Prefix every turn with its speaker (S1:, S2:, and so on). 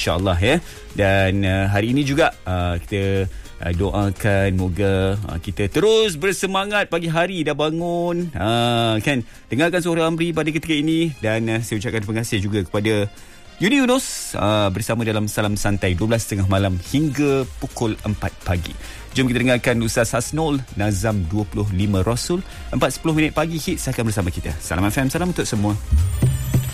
S1: InsyaAllah ya. Dan hari ini juga kita doakan moga kita terus bersemangat pagi hari dah bangun, kan, dengarkan suara Amri pada ketika ini. Dan saya ucapkan terima kasih juga kepada Yuni Yunus bersama dalam Salam Santai 12.30 malam hingga pukul 4 pagi. Jom kita dengarkan Ustaz Hasnul Nazam 25 Rasul 4.10 pagi. Hits akan bersama kita. Salam FM, salam untuk semua.